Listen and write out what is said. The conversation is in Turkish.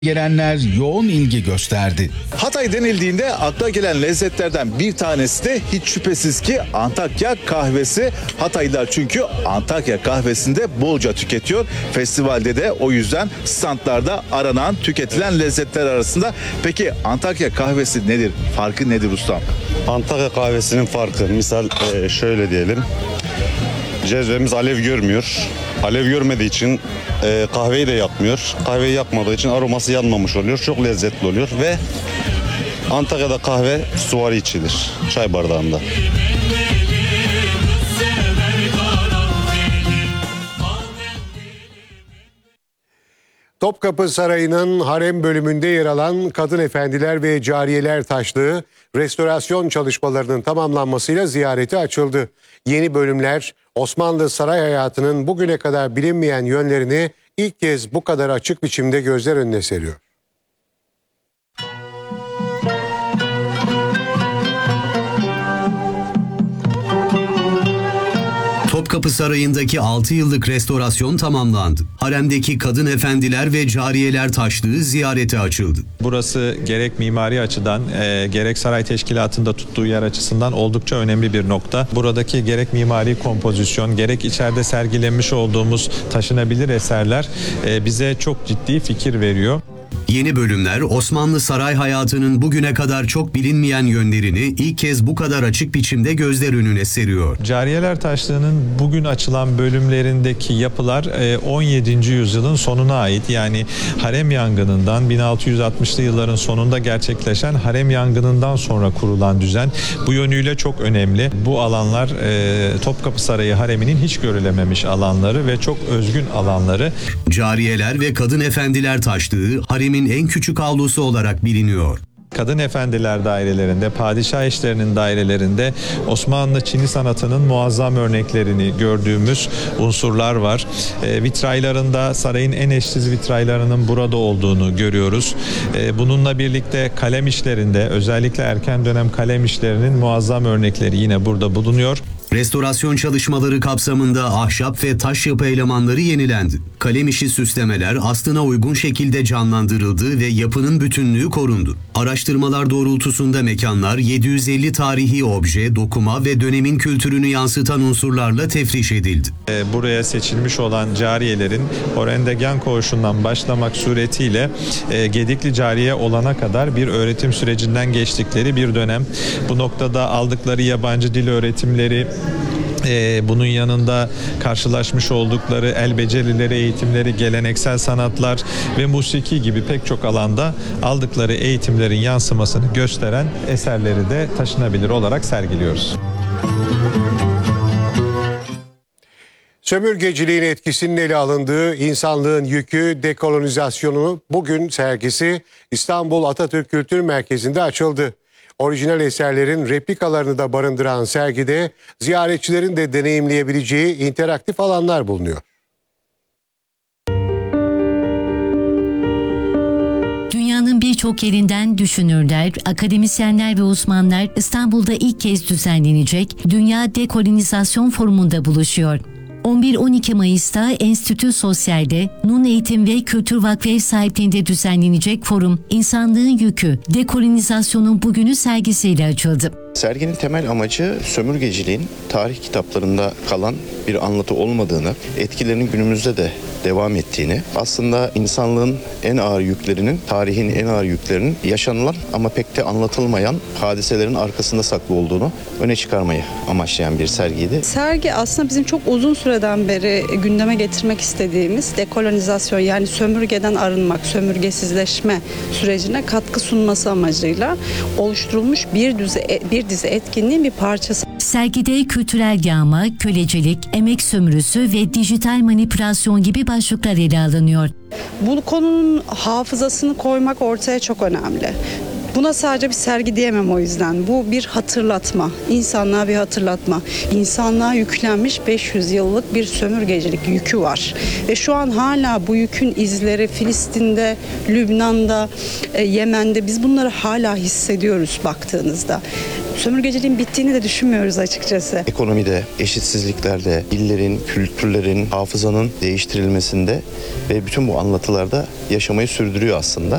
Gelenler yoğun ilgi gösterdi. Hatay denildiğinde akla gelen lezzetlerden bir tanesi de hiç şüphesiz ki Antakya kahvesi. Hataylılar çünkü Antakya kahvesinde bolca tüketiyor. Festivalde de o yüzden standlarda aranan, tüketilen lezzetler arasında. Peki Antakya kahvesi nedir? Farkı nedir ustam? Antakya kahvesinin farkı misal şöyle diyelim. Cezvemiz alev görmüyor. Alev görmediği için kahveyi de yakmıyor. Kahveyi yakmadığı için aroması yanmamış oluyor. Çok lezzetli oluyor ve Antakya'da kahve suvari içilir. Çay bardağında. Topkapı Sarayı'nın harem bölümünde yer alan kadın efendiler ve cariyeler taşlığı restorasyon çalışmalarının tamamlanmasıyla ziyarete açıldı. Yeni bölümler Osmanlı saray hayatının bugüne kadar bilinmeyen yönlerini ilk kez bu kadar açık biçimde gözler önüne seriyor. Topkapı Sarayı'ndaki 6 yıllık restorasyon tamamlandı. Haremdeki kadın efendiler ve cariyeler taşlığı ziyarete açıldı. Burası gerek mimari açıdan gerek saray teşkilatında tuttuğu yer açısından oldukça önemli bir nokta. Buradaki gerek mimari kompozisyon gerek içeride sergilenmiş olduğumuz taşınabilir eserler bize çok ciddi fikir veriyor. Yeni bölümler Osmanlı saray hayatının bugüne kadar çok bilinmeyen yönlerini ilk kez bu kadar açık biçimde gözler önüne seriyor. Cariyeler Taşlığı'nın bugün açılan bölümlerindeki yapılar 17. yüzyılın sonuna ait. Yani harem yangınından 1660'lı yılların sonunda gerçekleşen harem yangınından sonra kurulan düzen. Bu yönüyle çok önemli. Bu alanlar Topkapı Sarayı hareminin hiç görülememiş alanları ve çok özgün alanları. Cariyeler ve kadın efendiler taşlığı haremin en küçük avlusu olarak biliniyor. Kadın efendiler dairelerinde, padişah eşlerinin dairelerinde Osmanlı Çini sanatının muazzam örneklerini gördüğümüz unsurlar var. Vitraylarında sarayın en eşsiz vitraylarının burada olduğunu görüyoruz. Bununla birlikte kalem işlerinde, özellikle erken dönem kalem işlerinin muazzam örnekleri yine burada bulunuyor. Restorasyon çalışmaları kapsamında ahşap ve taş yapı elemanları yenilendi. Kalem işi süslemeler aslına uygun şekilde canlandırıldı ve yapının bütünlüğü korundu. Araştırmalar doğrultusunda mekanlar 750 tarihi obje, dokuma ve dönemin kültürünü yansıtan unsurlarla tefriş edildi. Buraya seçilmiş olan cariyelerin Horendegan koğuşundan başlamak suretiyle Gedikli cariye olana kadar bir öğretim sürecinden geçtikleri bir dönem. Bu noktada aldıkları yabancı dil öğretimleri, bunun yanında karşılaşmış oldukları el becerileri eğitimleri, geleneksel sanatlar ve musiki gibi pek çok alanda aldıkları eğitimlerin yansımasını gösteren eserleri de taşınabilir olarak sergiliyoruz. Sömürgeciliğin etkisinin ele alındığı İnsanlığın Yükü Dekolonizasyonu bugün sergisi İstanbul Atatürk Kültür Merkezi'nde açıldı. Orijinal eserlerin replikalarını da barındıran sergide ziyaretçilerin de deneyimleyebileceği interaktif alanlar bulunuyor. Dünyanın birçok yerinden düşünürler, akademisyenler ve uzmanlar İstanbul'da ilk kez düzenlenecek Dünya Dekolonizasyon Forumu'nda buluşuyor. 11-12 Mayıs'ta Enstitü Sosyal'de Nun Eğitim ve Kültür Vakfı ev sahipliğinde düzenlenecek forum, İnsanlığın Yükü, Dekolonizasyonun Bugünü sergisiyle açıldı. Serginin temel amacı sömürgeciliğin tarih kitaplarında kalan bir anlatı olmadığını, etkilerinin günümüzde de devam ettiğini, aslında insanlığın en ağır yüklerinin, tarihin en ağır yüklerinin yaşanılan ama pek de anlatılmayan hadiselerin arkasında saklı olduğunu öne çıkarmayı amaçlayan bir sergiydi. Sergi aslında bizim çok uzun süreden beri gündeme getirmek istediğimiz dekolonizasyon, yani sömürgeden arınmak, sömürgesizleşme sürecine katkı sunması amacıyla oluşturulmuş bir dizi etkinliğin bir parçası. Sergide kültürel yağma, kölecilik, emek sömürüsü ve dijital manipülasyon gibi başlıklar ele alınıyor. Bu konunun hafızasını koymak ortaya çok önemli. Buna sadece bir sergi diyemem o yüzden. Bu bir hatırlatma, insanlığa bir hatırlatma. İnsanlığa yüklenmiş 500 yıllık bir sömürgecilik yükü var. Ve şu an hala bu yükün izleri Filistin'de, Lübnan'da, Yemen'de biz bunları hala hissediyoruz baktığınızda. sömürgeciliğin bittiğini de düşünmüyoruz açıkçası. Ekonomide, eşitsizliklerde, dillerin, kültürlerin, hafızanın değiştirilmesinde ve bütün bu anlatılarda yaşamayı sürdürüyor aslında.